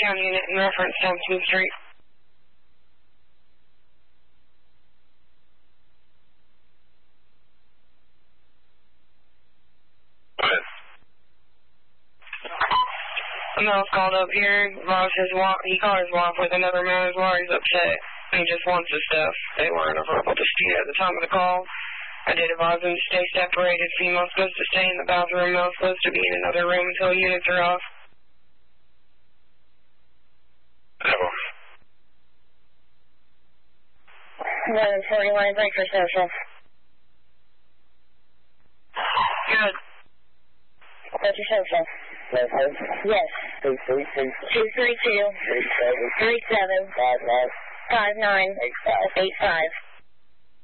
Town unit in reference to Thompson Street. A male's called up here. He called his wife with another man as well. He's upset. He just wants his stuff. They were in a verbal dispute at the time of the call. I did advise them to stay separated. Female's supposed to stay in the bathroom. Male's supposed to be in another room until units are off. 1141, break for social. Good. What's your social? Yes. 232 37 59 85.